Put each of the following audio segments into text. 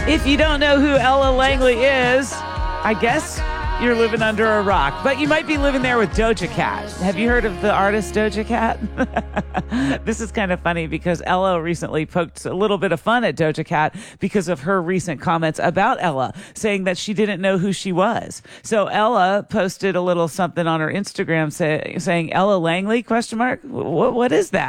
If you don't know who Ella Langley is, I guess you're living under a rock, but you might be living there with Doja Cat. Have you heard of the artist Doja Cat? This is kind of funny because Ella recently poked a little bit of fun at Doja Cat because of her recent comments about Ella, saying that she didn't know who she was. So Ella posted a little something on her Instagram saying Ella Langley, ? What is that? ?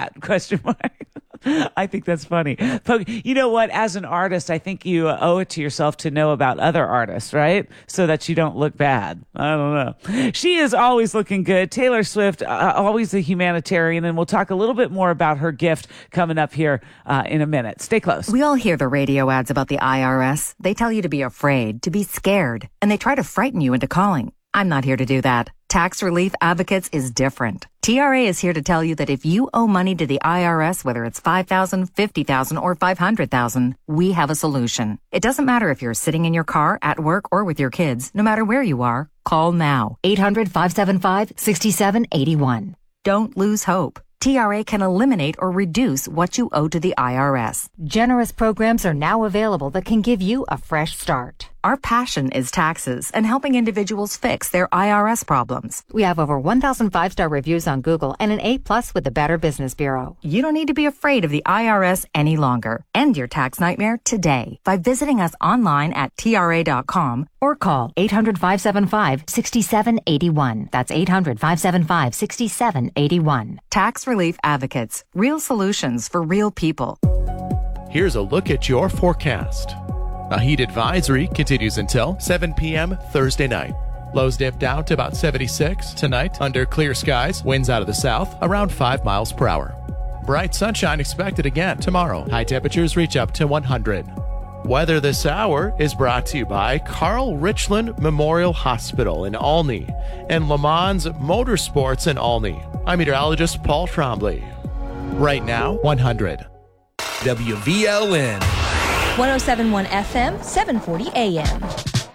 I think that's funny. You know what? As an artist, I think you owe it to yourself to know about other artists, right? So that you don't look bad. I don't know. She is always looking good. Taylor Swift, always a humanitarian. And we'll talk a little bit more about her gift coming up here in a minute. Stay close. We all hear the radio ads about the IRS. They tell you to be afraid, to be scared, and they try to frighten you into calling. I'm not here to do that. Tax Relief Advocates is different. TRA is here to tell you that if you owe money to the IRS, whether it's $5,000, $50,000, or $500,000, we have a solution. It doesn't matter if you're sitting in your car, at work, or with your kids. No matter where you are, call now. 800-575-6781. Don't lose hope. TRA can eliminate or reduce what you owe to the IRS. Generous programs are now available that can give you a fresh start. Our passion is taxes and helping individuals fix their IRS problems. We have over 1,000 5-star reviews on Google and an A+ with the Better Business Bureau. You don't need to be afraid of the IRS any longer. End your tax nightmare today by visiting us online at TRA.com or call 800-575-6781. That's 800-575-6781. Tax Relief Advocates. Real solutions for real people. Here's a look at your forecast. A heat advisory continues until 7 p.m. Thursday night. Lows dip down to about 76 tonight under clear skies, winds out of the south around 5 miles per hour. Bright sunshine expected again tomorrow. High temperatures reach up to 100. Weather this hour is brought to you by Carl Richland Memorial Hospital in Olney and Le Mans Motorsports in Olney. I'm meteorologist Paul Trombley. Right now, 100. WVLN. 107.1 FM, 740 AM.